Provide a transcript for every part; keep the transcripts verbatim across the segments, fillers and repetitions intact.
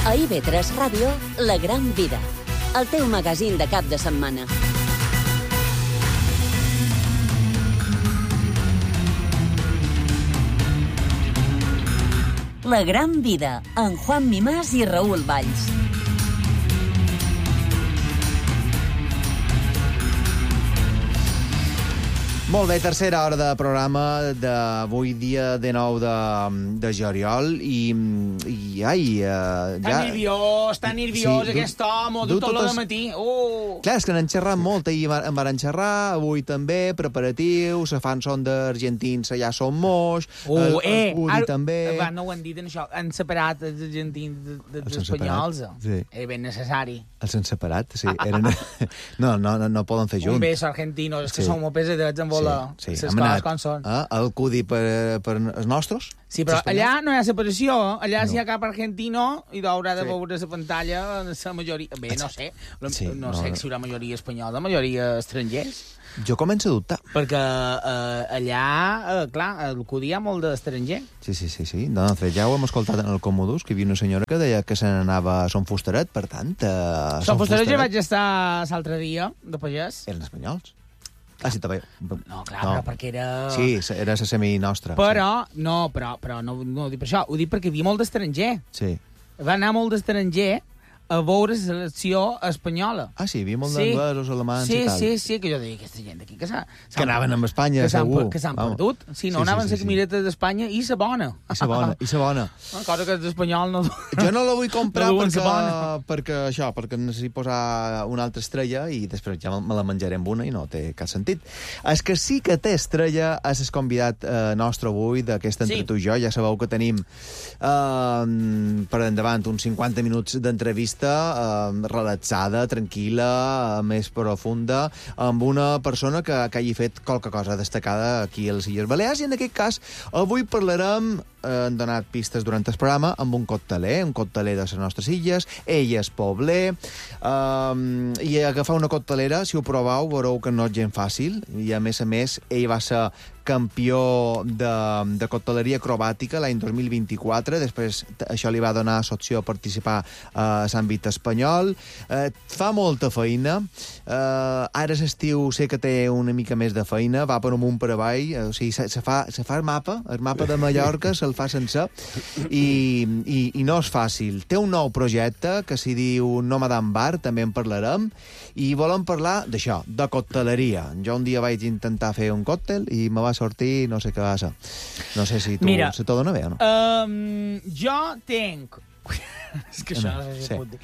A I V tres Ràdio, La Gran Vida, el teu magazín de cap de setmana. La Gran Vida, amb Juan Mimàs i Raül Valls. Molt bé, tercera hora de programa d'avui, dia dinou de, de juliol, i, i ai... Uh, Està ja... nerviós, està nerviós, Sí, aquest du- home, du du tot totes- el matí. Oh. Clar, és que n'han xerrat molt, ahir en van xerrar, avui també, preparatius, se fan son d'argentins, allà són moix, Oh, eh, Udi ara- també... Va, no ho han dit, en això. Han separat els argentins de- de- Els dels han separat, espanyols. sí. És ben necessari. Els han separat, sí. Eren... no, no, no, no poden fer Un junts. beso argentino, és que Sí. som molt pesadets amb voler. Sí, Les sí. coses Hem anat com són. eh, al Cudi per, per els nostres. Sí, però els espanyols. allà no hi ha separació. Allà No. si hi ha cap argentino i haurà de Sí. veure la pantalla la majoria... Bé, no sé. La- Sí, no, no, sé no. si hi haurà majoria espanyola, majoria estrangers. Jo començo a dubtar. Perquè eh, allà, eh, clar, al Cudi hi ha molt d'estranger. Sí, sí, sí, sí. No, de fet, ja ho hem escoltat en el Comodus, que hi havia una senyora que deia que se n'anava a Son Fusteret, per tant... Uh, Som Fusteret ja vaig estar l'altre dia, de pagès. Eren espanyols. Ah, sí, també. No, clar, no. però perquè era... Sí, era la semi nostra. Però, no, però, però no, no ho dic per això, ho dic perquè hi havia molt d'estranger. Sí. Va anar molt d'estranger a veure la selecció espanyola. Ah, sí, hi havia molt Sí. d'anglesos, alemans Sí, i tal. sí, sí, que jo deia, aquesta gent d'aquí que s'ha... Que anaven amb Espanya, que s'han segur. per- Que s'han Vamos. perdut. Sí, no Sí, sí, anaven sí, a sí. la camineta d'Espanya i sa bona. I sa bona, i sa bona. Una cosa que els espanyols no... Jo no la vull comprar No duen perquè, sa bona. perquè això, perquè necessito posar una altra estrella i després ja me la menjaré amb una i no té cap sentit. És que sí que té estrella, és el convidat eh, nostre avui d'aquest Entre Sí. tu i jo. Ja sabeu que tenim eh, per endavant uns cinquanta minuts d'entrevista eh, relaxada, tranquil·la, eh, més profunda, amb una persona que, que hagi fet qualque cosa destacada aquí a les Illes Balears, i en aquest cas avui parlarem, eh, han donat pistes durant el programa, amb un cocteler, un cocteler de les nostres illes. Ell és pobler, um, i agafar una coctelera, si ho proveu, veureu que no és gent fàcil, i a més a més, ell va ser campió de, de cocteleria acrobàtica l'any dos mil vint-i-quatre, després t- això li va donar l'opció a participar a l'àmbit espanyol. Eh, fa molta feina, eh, ara és estiu, sé que té una mica més de feina, va per amunt per avall, eh, o sigui, se, se, fa, se fa el mapa, el mapa de Mallorca se'l fa sencer, i, i, i no és fàcil. Té un nou projecte que s'hi diu Nomadan Bar, també en parlarem, i volem parlar d'això, de cocteleria. Jo un dia vaig intentar fer un còctel i me va sortir no sé què va ser. No sé si tu Mira, se t'ho dona bé o no. Um, jo tenc... És que això no sé si Sí. ho puc dir.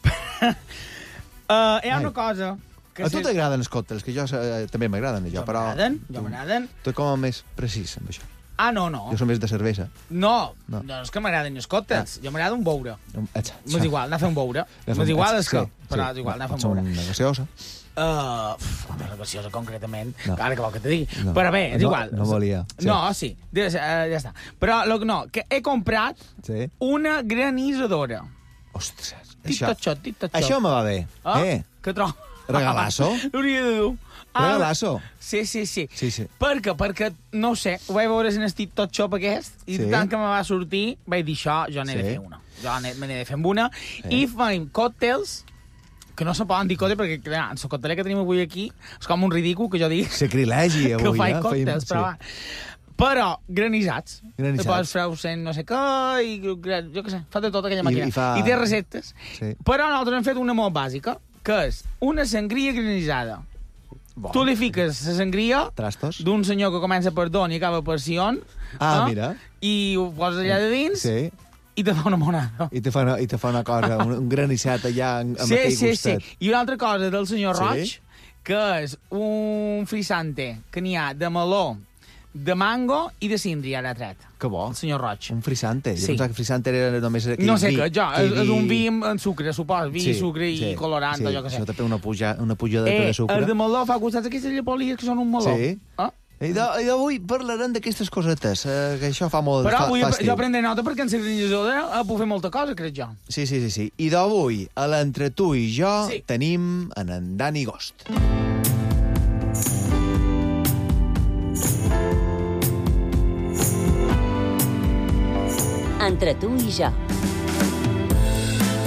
uh, hi ha una cosa... Que A tu si- t'agraden els còctels, que jo eh, també m'agraden, jo, Jo però... m'agraden, jo tu- m'agraden. Tu com a més precís amb això. Ah, no, no. Jo som més de cervesa. No, No. no, no és que m'agraden els còctels. Jo m'agrada un beure. M'és igual, anar a fer un beure. M'és igual és que... Però és igual, anar a fer un beure. Una gaseosa. Uh, uf, una gaseosa, concretament. No. Ara que vol que te digui. No. Però bé, és No, igual. no volia. Sí. No, sí. Ja, ja està. Però lo, no, que he comprat Sí. una granisadora. Ostres. Tito xot, tito xot. Això me va bé. Ah, Eh? que trobo? Regalasso? L'hauria de dur. Regalasso? Sí, sí, sí. Sí, sí. Per què? Perquè, no ho sé, ho vaig veure en el TikTok Shop aquest, i Sí. tant que me va sortir, vaig dir això, jo n'he Sí. de fer una. Jo n'he- me n'he de fer amb una. I fem còcttels, que no se poden dir còctels, perquè, clar, el còcteler que tenim avui aquí és com un ridícul que jo dic Sacrilegi, avui, que faig eh? còctels, Feim- però va. Però granitzats. Granitzats. Te poses freusen no sé què, i jo què sé, fa de tot aquella I- màquina. i fa- I té receptes. Sí. Però nosaltres hem fet una molt bàsica, que és una sangria granitzada. Bon. Tu li fiques la sangria Trastos? d'un senyor que comença per Don i acaba per Sion. Ah, eh? mira. I ho poses allà de dins Sí. i te fa una monada. I te fa una, i te fa una cosa, un, un granissat allà amb Sí, aquell sí, sí. gustet. I una altra cosa del senyor Sí? Roig, que és un frisante que n'hi ha de meló, de mango i de síndria, ara tret. Que bo. El senyor Roig. Un frisante. Jo Sí. pensava que frisante era només aquell No sé vi. què, jo, aquell és, és un vi amb, amb sucre, supos, vi, Sí, sucre i sí, colorant, sí. o jo què sé. Això també una, puja, una pujadeta Eh, de sucre. el de meló fa costats aquestes llepolies que són un meló. Sí. Eh? I de- i d'avui parlarem d'aquestes cosetes, eh, que això fa molt... Però fa, avui fa estiu. jo prendré nota perquè en la granitzadora puc fer molta cosa, crec jo. Sí, sí, sí, sí. I d'avui, a l'Entre tu i jo, Sí. tenim en, en Dani Gost. Entre tu i jo.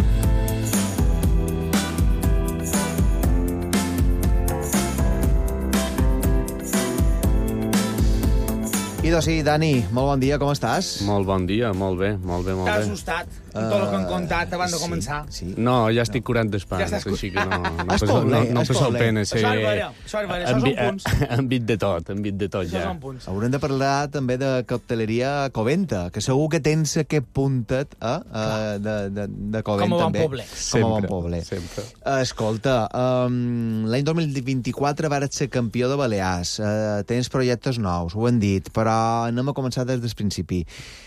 doncs sí, Dani, molt bon dia, com estàs? Molt bon dia, molt bé, molt bé, molt T'has bé. assustat amb tot el que han contat abans de sí, començar. Sí. No, ja estic curant d'espans, Ja estàs així que no, no, Es passeu, pot no, bé, no es passeu pot bé. pena. Això és vera, això és vera, això són punts. Han vist de tot, han vist de tot, Això ja. són punts. Haurem de parlar també de cocteleria Coventa, que segur que tens aquest puntet eh, eh, de, de, de Covent, Com a bon també. poble. Com a bon poble. Sempre. Escolta, um, l'any dos mil vint-i-quatre vares ser campió de Balears, uh, tens projectes nous, ho hem dit, però anem a començar des del principi.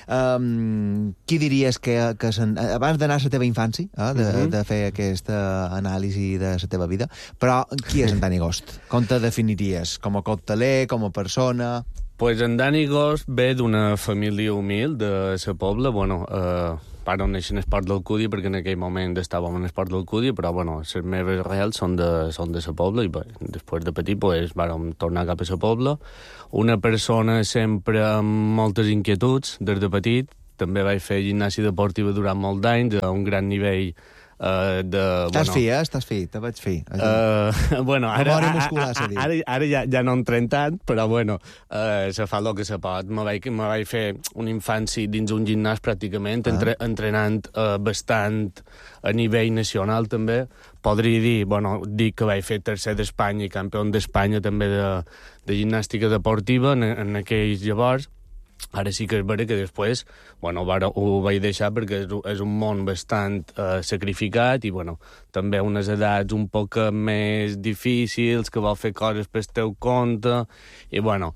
Um, qui diries que, que sen... abans d'anar a la teva infància, eh, de, uh -huh. de fer aquesta anàlisi de la teva vida, però qui és en Dani Gost? Com te definiries? Com a cocteler, com a persona? Pues en Dani Gost ve d'una família humil de sa Pobla, bueno, eh, pare on neixen esport del Cudi, perquè en aquell moment estàvem en esport del Cudi, però bueno, les meves reals són de, són de sa Pobla, i bé, després de petit pues, vàrem tornar cap a sa Pobla. Una persona sempre amb moltes inquietuds, des de petit. També vaig fer gimnàsia deportiva durant molt d'anys, a un gran nivell Uh, de... Estàs bueno, fi, eh? Estàs fi, te vaig fi. Uh, bueno, ara, Memòria ara, muscular, s'ha dit. ara, ara ja, ja no entrem tant, però bueno, uh, se fa el que se pot. Me vaig, me vaig fer una infància dins un gimnàs pràcticament, ah. entre, entrenant uh, bastant a nivell nacional també. Podria dir, bueno, dic que vaig fer tercer d'Espanya i campió d'Espanya també de, de gimnàstica deportiva en, en aquells llavors. Ara sí que és vera que després, bueno, ho vaig deixar perquè és, és un món bastant eh, sacrificat i, bueno, també unes edats un poc més difícils, que vol fer coses per teu compte, i, bueno,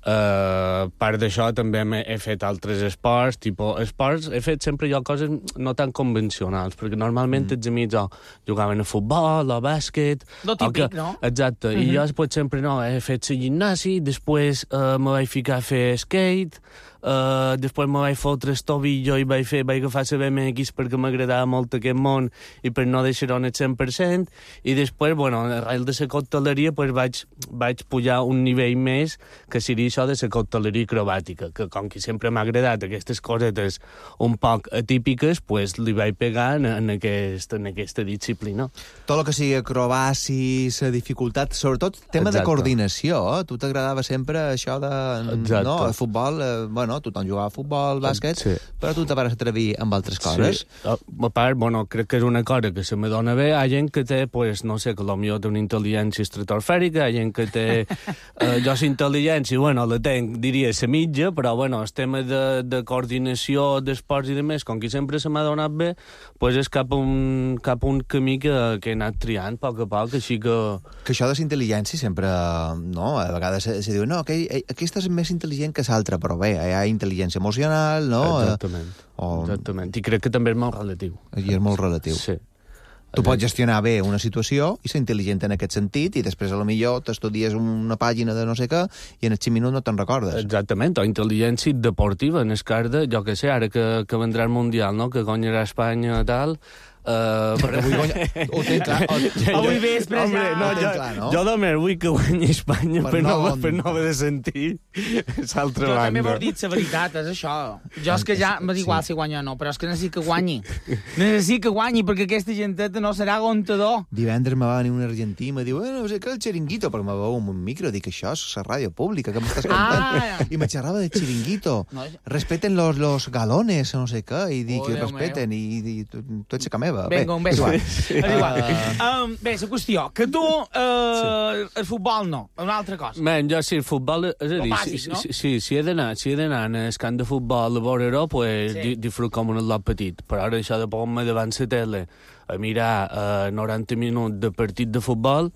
Uh, part d'això també he fet altres esports, tipus esports, he fet sempre jo coses no tan convencionals, perquè normalment mm. els amics oh, jugaven a futbol o a bàsquet. Lo típic, que, no? Exacte, mm -hmm. i jo després sempre no, he fet la gimnàsia, després uh, me vaig ficar a fer skate, uh, després me vaig fotre el tobillo i vaig, fer, vaig agafar la B M X perquè m'agradava molt aquest món i per no deixar-ho en el cent per cent, i després, bueno, arrel de la cocteleria pues, vaig, vaig pujar un nivell més, que seria això de la cocteleria acrobàtica, que com que sempre m'ha agradat aquestes cosetes un poc atípiques, pues li vaig pegar en, en, aquest, en aquesta disciplina. Tot el que sigui acrobaci, la dificultat, sobretot tema Exacte. de coordinació, eh? Tu t'agradava sempre això de... Exacte. No, el futbol, eh, bueno, tothom jugava a futbol, bàsquet, sí. però tu te vas atrevir amb altres coses. Sí. A part, bueno, crec que és una cosa que se me dona bé. Hi ha gent que té, pues, no sé, que potser té una intel·ligència estratosfèrica, hi ha gent que té... Eh, jo, la intel·ligència, bueno, la tenc, diria, la mitja, però, bueno, el tema de, de coordinació, d'esports i de més, com que sempre se m'ha donat bé, pues és cap a un, cap a un camí que, que he anat triant a poc a poc, així que... Que això de la intel·ligència sempre, no, a vegades se, se diu, no, que aquesta és més intel·ligent que l'altra, però bé, hi ha intel·ligència emocional, no? Exactament, o... exactament. I crec que també és molt relatiu. I és molt relatiu. Sí. Tu pots gestionar bé una situació i ser intel·ligent en aquest sentit, i després, a lo millor, t'estudies una pàgina de no sé què i en els cinc minuts no te'n recordes. Exactament, o intel·ligència deportiva, en el cas de, jo què sé, ara que, que vendrà el Mundial, no?, que guanyarà Espanya, tal... Uh, perquè avui guanya... Ho tenc clar. O... Avui vespre ja... Hombre, no, jo, clar, no? Jo només vull que guanyi Espanya per, per, no, no, per no haver de sentir l'altra banda. Jo també m'ho dit la veritat, és això. Jo és que ja m'és igual si guanya o no, però és que necessit que guanyi. Necessit que guanyi, perquè aquesta genteta no serà aguantador. Divendres me va venir un argentí i me diu, eh, no sé què, el xiringuito, perquè me veu amb un micro, dic, això és la ràdio pública, que m'estàs contant? Ah, I me xerrava de xiringuito. No, respeten los, los galones, no sé què, i dic, oh, respeten, meu. i, i tu, tu ets a meva. Venga, un beso. Sí. Uh, um, bé, la qüestió, que tu, uh, sí. el futbol no, una altra cosa. Ben, jo sí, el futbol, és a dir, bàsic, si, no? si, si, si he d'anar si he d'anar en el camp de futbol a veure-ho, pues sí. disfrut com un lot petit, però ara això de posar-me davant la tele a mirar uh, noranta minuts de partit de futbol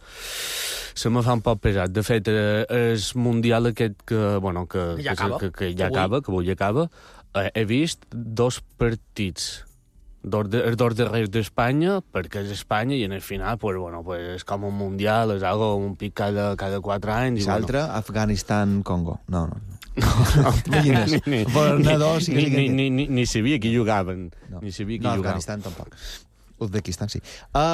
se me fa un poc pesat. De fet, uh, el Mundial aquest que, bueno, que, que ja acaba, que, que, que ja acaba, que avui acaba, uh, he vist dos partits dos, de, dos darrers d'Espanya, perquè és Espanya, i en el final, pues, bueno, pues, és com un mundial, és algo un pic cada, cada quatre anys. I l'altre, bueno. Afganistan-Congo. No, no. No, no. T'imagines? Ni, ni, ni, ni, ni, ni sabia qui jugaven. No, ni sabia qui no jugaven. Afganistan tampoc. Uzbekistan, sí.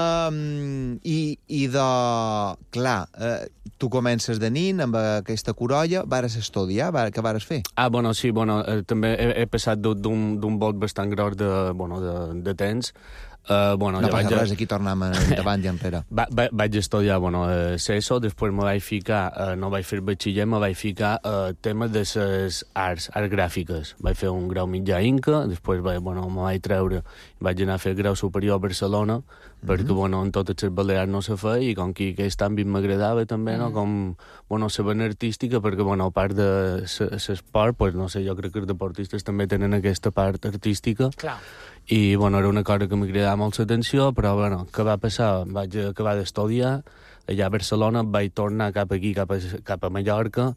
Um, i, I de... Clar, uh, tu comences de nin amb aquesta corolla, vares estudiar, què vares fer? Ah, bueno, sí, bueno, eh, també he, he passat d'un, d'un vot bastant gros de, bueno, de, de temps. Uh, bueno, no passa vaig, res, aquí tornem endavant i enrere. Va, va, vaig estudiar, bueno, eh, CESO, després me vaig ficar, eh, no vaig fer batxiller, me vaig ficar eh, tema de les arts, arts gràfiques. Vaig fer un grau mitjà Inca, després vaig, bueno, me vaig treure, vaig anar a fer grau superior a Barcelona, mm-hmm. perquè, bueno, en totes les balears no se feia, i com que aquest àmbit m'agradava també, no?, com, bueno, la vena artística, perquè, bueno, a part de l'esport, pues, no sé, jo crec que els deportistes també tenen aquesta part artística. Clar. I, bueno, era una cosa que m'agradava molt l'atenció, però, bueno, què va passar? Vaig acabar d'estudiar, allà a Barcelona, vaig tornar cap aquí, cap a, cap a Mallorca,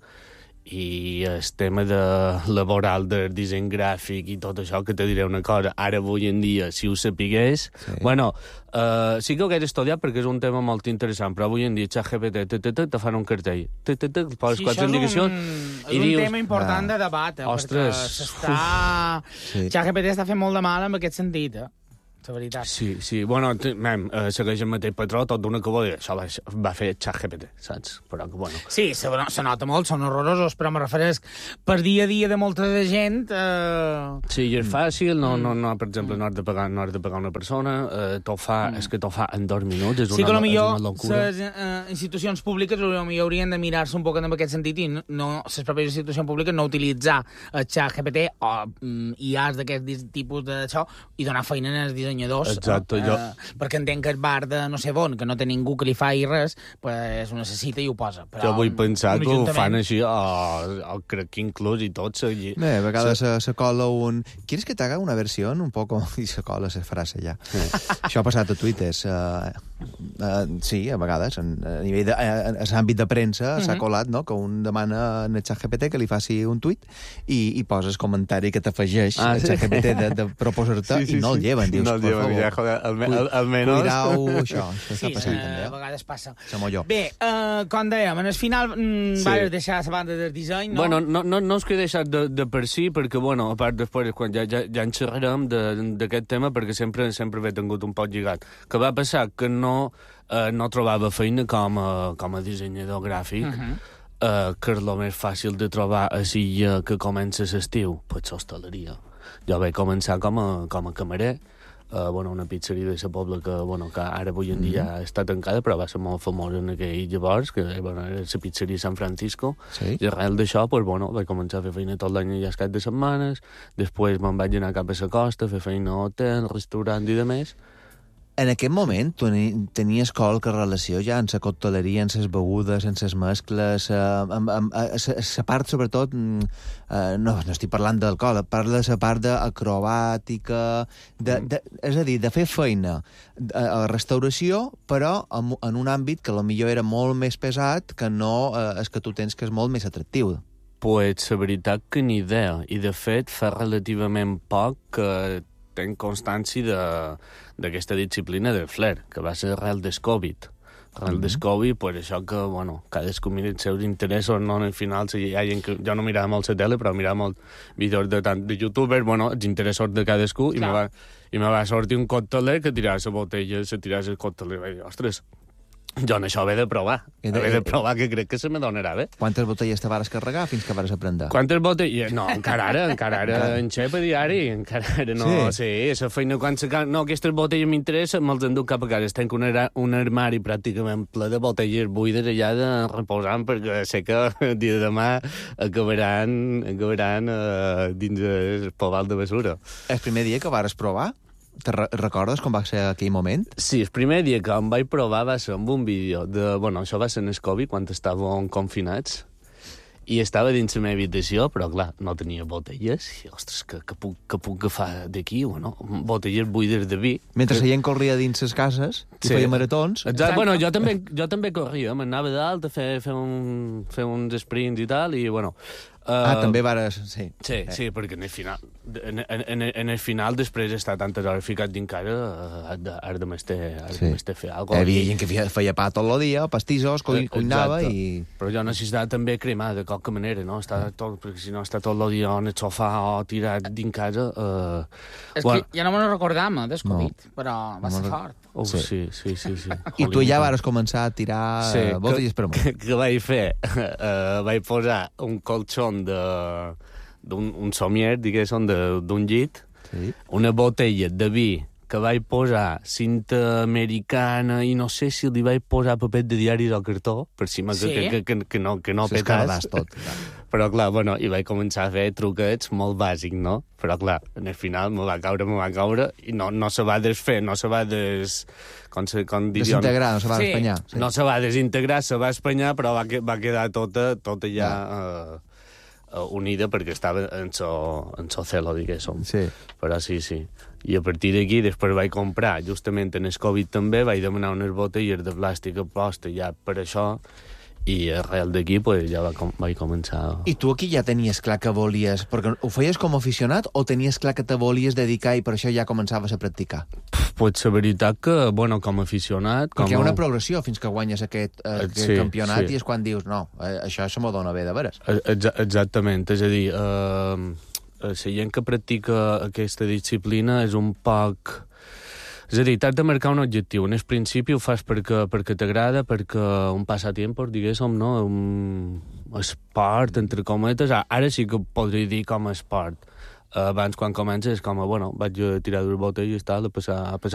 i el tema de laboral del disseny gràfic i tot això, que te diré una cosa, ara avui en dia, si ho sapigués... Sí. Bueno, uh, sí que ho hagués estudiat perquè és un tema molt interessant, però avui en dia ChatGPT te, te, te, te fan un cartell, te, te, te, poses sí, quatre indicacions... És un, i és un dius, tema important ah, de debat, eh, ostres, perquè s'està... Sí. ChatGPT està fent molt de mal en aquest sentit, eh? La veritat. Sí, sí. Bueno, mem, eh, segueix el mateix patró, tot d'una que vol dir, això va, va fer ChatGPT, saps? Però que, bueno... Sí, se, se nota molt, són horrorosos, però me refereix per dia a dia de molta de gent... Eh... Sí, i és fàcil, no, no, no, per exemple, no has de pagar, no has de pagar una persona, eh, t'ho fa, mm. és que t'ho fa en dos minuts, és una, sí, que és una locura. Les eh, institucions públiques potser haurien de mirar-se un poc en aquest sentit i no, les pròpies institucions públiques no utilitzar el ChatGPT o mm, I As d'aquest tipus d'això i donar feina als dissenyadors. Exacte. Eh, Jo... perquè entenc que el bar de no sé on, que no té ningú que li faci res, pues ho necessita i ho posa. Però jo vull pensar que ho ajuntament... fan així, o, o crec que inclús i tot. Allí. Bé, a vegades se, se cola un... ¿Quieres que te haga una versión un poco? I se cola la frase ja. Sí. Això ha passat a Twitter. Uh, uh, sí, a vegades. En, a nivell de, a, a l'àmbit de premsa mm-hmm. s'ha colat, no?, que un demana en el ChatGPT que li faci un tuit i, i poses comentari que t'afegeix ah, el sí? ChatGPT de, de proposar-te sí, sí, i no el lleven. Dius, no el lleven, ja, joder, al, al, almenys... Cuidau, això, això sí, està passant, eh, també. A vegades passa. Samolló. Bé, eh, com dèiem, en el final mm, sí. vas deixar la banda del disseny, no? Bueno, no, no, no és que he deixat de, de per si, perquè, bueno, a part després, quan ja, ja, ja en xerrarem d'aquest tema, perquè sempre sempre he tingut un poc lligat. Que va passar que no, eh, no trobava feina com a, com a dissenyador gràfic, uh -huh. eh, que és el més fàcil de trobar a Silla que comença l'estiu, pues l'hostaleria. Jo vaig començar com a, com a camarer, Uh, bueno, una pizzeria de la Pobla que, bueno, que ara avui en dia mm-hmm. està tancada, però va ser molt famosa en aquell llavors, que bueno, era la pizzeria San Francisco, sí. I arrel d'això, pues, bueno, vaig començar a fer feina tot l'any i cap de setmanes, després me'n vaig anar cap a la costa, a fer feina a hotel, restaurant i de més. En aquest moment, tu tenies qualque relació ja en la cocteleria, en les begudes, en les mescles, la part, sobretot, eh, no, no estic parlant d'alcohol, parla de la part d'acrobàtica, de, de, és a dir, de fer feina a restauració, però en, en un àmbit que potser era molt més pesat que no eh, és que tu tens, que és molt més atractiu. Pues, la veritat que ni idea. I, de fet, fa relativament poc que tenc constància d'aquesta disciplina del flair, que va ser arrel del Covid. Arrel mm -hmm. del Covid, pues això que, bueno, cadascú mira els seus interessos, no? Al final, si hi ha gent que... Jo no mirava molt la tele, però mirava molt vídeos de, tant de youtubers, bueno, els interessos de cadascú, i me, va, i me va sortir un cocteler que tirava la botella, se tirava el cocteler, i vaig dir, ostres, jo en això he de provar. He de, he de provar, que crec que se me donarà bé. Quantes botelles te vares carregar fins que vares aprendre? Quantes botelles? No, encara ara, encara ara en xep a diari, encara ara no. Sí, sí, la feina quan se... No, aquestes botelles m'interessen, me'ls enduc cap a casa. Tenc un, un armari pràcticament ple de botelles buides allà de reposant, perquè sé que el dia de demà acabaran, acabaran uh, dins el pobal de basura. El primer dia que vares provar? Te re recordes com va ser aquell moment? Sí, el primer dia que em vaig provar va ser amb un vídeo de... Bueno, això va ser en el Covid, quan estàvem confinats, i estava dins la meva habitació, però, clar, no tenia botelles, i, ostres, que, que, puc, que puc agafar d'aquí, o no? Botelles buides de vi. Mentre la gent corria dins les cases i sí. feia maratons. Exacte. Bueno, jo també, jo també corria, m'anava dalt a fer, fer, un, fer uns sprints i tal, i, bueno... Uh, ah, també vares... Sí, sí, eh. sí, perquè en el final, en, en, en el final després d'estar tantes hores ficat dins casa, has de, has de mestre, has sí. de fer alguna cosa. Hi havia gent que feia, feia pa tot el dia, pastissos, cuin, cuinava i... Però jo necessitava també cremar de qualque manera, no? Estar tot, perquè si no està tot el dia en el sofà o tirat dins casa... Uh, és bueno. que ja no me'n recordam, del Covid, no. però va no ser fort. Oh, sí, sí, sí. sí, sí. I tu ja vares començar a tirar sí, botelles per amunt. Que, que vaig fer? Uh, vaig posar un colxó d'un un somier, diguéssim, d'un llit, sí. una botella de vi que vaig posar cinta americana i no sé si li vaig posar paper de diaris o cartó, per si sí? que, que, que, que no, que no petàs. tot. Però, clar, bueno, i vaig començar a fer truquets molt bàsics, no? Però, clar, en el final me va caure, me va caure, i no, no se va desfer, no se va des... Com se, com diria, desintegrar, no se va sí. espanyar. Sí. No se va desintegrar, se va espanyar, però va, que, va quedar tota, tota ja... Uh, unida perquè estava en so, en so celo, diguéssim. Sí. Però sí, sí. I a partir d'aquí després vaig comprar, justament en el Covid també, vaig demanar unes botelles de plàstic a posta ja per això, i arrel d'aquí pues, ja va com, vaig començar... I tu aquí ja tenies clar que volies... Perquè ho feies com a aficionat o tenies clar que te volies dedicar i per això ja començaves a practicar? Pues la veritat que, bueno, com a aficionat... Perquè com hi ha a... una progressió fins que guanyes aquest, eh, aquest sí, campionat sí. i és quan dius, no, eh, això se m'ho dona bé de veres. Ex exactament, és a dir, eh, la gent que practica aquesta disciplina és un poc... És a dir, t'has de marcar un objectiu. En el principi ho fas perquè, perquè t'agrada, perquè un passatempo, diguéssim, no? Un esport, entre cometes. Ara sí que podria dir com a esport. Abans, quan comences, com a, bueno, vaig a tirar dues botelles i tal, a passar, a passar